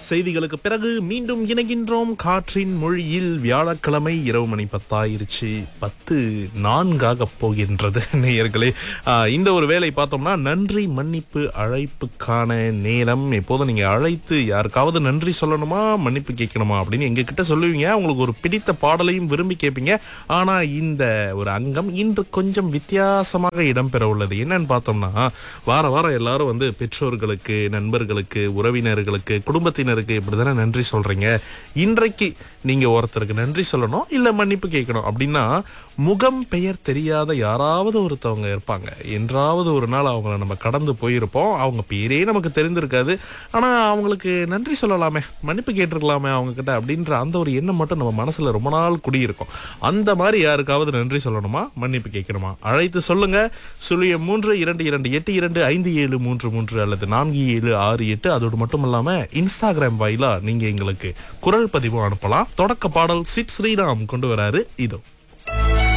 செய்திகளுக்கு பிறகு மீண்டும் இணைகின்றோம் காற்றின் மொழியில். வியாழக்கிழமை இரவு மணி 10 ஆயிருச்சு. 10:04 போகின்றது நேயர்களே. இந்த ஒரு வேலை பார்த்தோம்னா நன்றி மன்னிப்பு அழைப்புக்கான நேரம். எப்போதும் நீங்க அழைத்து யாருக்காவது நன்றி சொல்லணுமா மன்னிப்பு கேட்கணுமா அப்படின்னு எங்க கிட்ட சொல்லுவீங்க. உங்களுக்கு ஒரு பிடித்த பாடலையும் விரும்பி கேட்பீங்க. ஆனா இந்த ஒரு அங்கம் இன்று கொஞ்சம் வித்தியாசமாக இடம்பெற உள்ளது. என்னன்னு பார்த்தோம்னா வாரம் எல்லாரும் வந்து பெற்றோர்களுக்கு, நண்பர்களுக்கு, உறவினர்களுக்கு, குடும்பத்தினருக்கு இப்படிதானே நன்றி சொல்றீங்க. இன்றைக்கு நீங்க ஒருத்தருக்கு நன்றி சொல்லணும் இல்ல மன்னிப்பு கேட்கணும் அப்படின்னா முகம் பெயர் தெரியாத யாராவது ஒருத்தவங்க இருப்பாங்க. என்றாவது ஒரு நாள் அவங்கள நம்ம கடந்து போயிருப்போம். அவங்க பேரே நமக்கு தெரிந்திருக்காது. ஆனா அவங்களுக்கு நன்றி சொல்லலாமே, மன்னிப்பு கேட்டிருக்கலாமே அவங்க கிட்ட அப்படின்ற அந்த ஒரு எண்ணம் மட்டும் நம்ம மனசுல ரொம்ப நாள் குடியிருக்கும். அந்த மாதிரி யாருக்காவது நன்றி சொல்லணுமா மன்னிப்பு கேட்கணுமா அழைத்து சொல்லுங்க. 0322282573 அல்லது 4768. அதோடு மட்டும் இல்லாம இன்ஸ்டாகிராம் வாயிலா நீங்க எங்களுக்கு குரல் பதிவு அனுப்பலாம். தொடக்க பாடல் சிட் ஸ்ரீராம் கொண்டு வராரு. இதோ